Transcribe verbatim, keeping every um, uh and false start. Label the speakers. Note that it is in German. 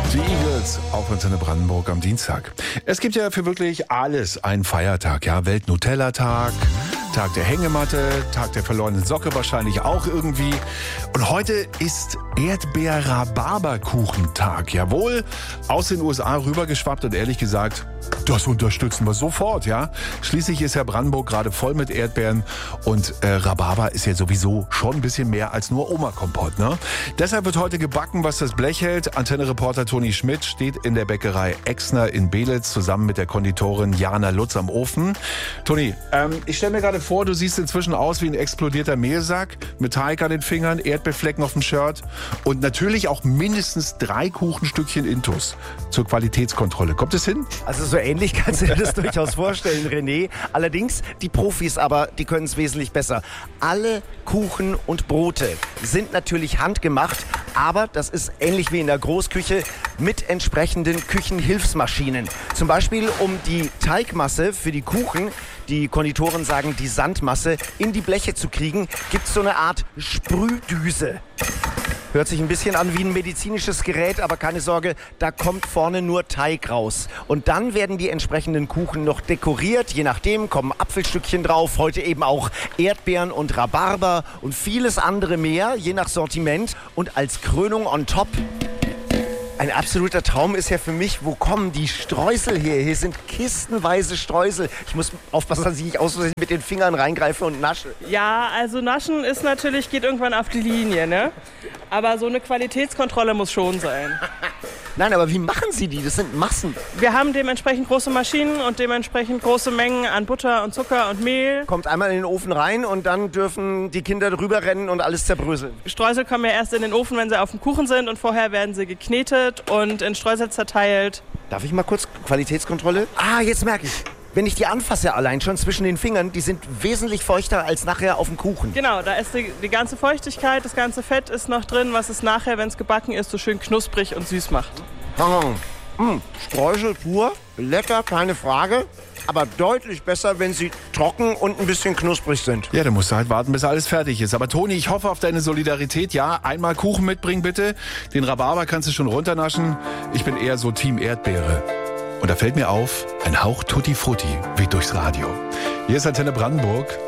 Speaker 1: Die Eagles auf Antenne Brandenburg am Dienstag. Es gibt ja für wirklich alles einen Feiertag. Ja, Welt-Nutella-Tag, Tag der Hängematte, Tag der verlorenen Socke wahrscheinlich auch irgendwie. Und heute ist Erdbeer-Rhabarberkuchentag. Jawohl, aus den U S A rübergeschwappt und ehrlich gesagt, das unterstützen wir sofort, ja. Schließlich ist ja Brandenburg gerade voll mit Erdbeeren und äh, Rhabarber ist ja sowieso schon ein bisschen mehr als nur Oma-Kompott, ne? Deshalb wird heute gebacken, was das Blech hält. Antenne-Reporter Toni Schmidt steht in der Bäckerei Exner in Belitz zusammen mit der Konditorin Jana Lutz am Ofen. Toni, ähm, ich stelle mir gerade vor, du siehst inzwischen aus wie ein explodierter Mehlsack mit Teig an den Fingern, Erdbeerflecken auf dem Shirt und natürlich auch mindestens drei Kuchenstückchen Intus zur Qualitätskontrolle. Kommt es hin?
Speaker 2: Also so ähnlich kannst du dir das durchaus vorstellen, René. Allerdings, die Profis aber, die können es wesentlich besser. Alle Kuchen und Brote sind natürlich handgemacht, aber das ist ähnlich wie in der Großküche mit entsprechenden Küchenhilfsmaschinen. Zum Beispiel, um die Teigmasse für die Kuchen, die Konditoren sagen die Sandmasse, in die Bleche zu kriegen, gibt es so eine Art Sprühdüse. Hört sich ein bisschen an wie ein medizinisches Gerät, aber keine Sorge, da kommt vorne nur Teig raus. Und dann werden die entsprechenden Kuchen noch dekoriert. Je nachdem kommen Apfelstückchen drauf, heute eben auch Erdbeeren und Rhabarber und vieles andere mehr, je nach Sortiment. Und als Krönung on top, ein absoluter Traum ist ja für mich, wo kommen die Streusel her? Hier sind kistenweise Streusel. Ich muss aufpassen, dass ich nicht aus Versehen mit den Fingern reingreife und nasche.
Speaker 3: Ja, also naschen ist natürlich, geht irgendwann auf die Linie, ne? Aber so eine Qualitätskontrolle muss schon sein.
Speaker 2: Nein, aber wie machen Sie die? Das sind Massen.
Speaker 3: Wir haben dementsprechend große Maschinen und dementsprechend große Mengen an Butter und Zucker und Mehl.
Speaker 2: Kommt einmal in den Ofen rein und dann dürfen die Kinder drüber rennen und alles zerbröseln.
Speaker 3: Streusel kommen ja erst in den Ofen, wenn sie auf dem Kuchen sind und vorher werden sie geknetet und in Streusel zerteilt.
Speaker 2: Darf ich mal kurz Qualitätskontrolle? Ah, jetzt merke ich. Wenn ich die anfasse allein schon zwischen den Fingern, die sind wesentlich feuchter als nachher auf dem Kuchen.
Speaker 3: Genau, da ist die, die ganze Feuchtigkeit, das ganze Fett ist noch drin, was es nachher, wenn es gebacken ist, so schön knusprig und süß macht.
Speaker 2: Mmh, Streusel pur, lecker, keine Frage. Aber deutlich besser, wenn sie trocken und ein bisschen knusprig sind.
Speaker 1: Ja, dann musst du halt warten, bis alles fertig ist. Aber Toni, ich hoffe auf deine Solidarität. Ja, einmal Kuchen mitbringen bitte. Den Rhabarber kannst du schon runternaschen. Ich bin eher so Team Erdbeere. Und da fällt mir auf, ein Hauch Tutti Frutti weht durchs Radio. Hier ist Antenne Brandenburg.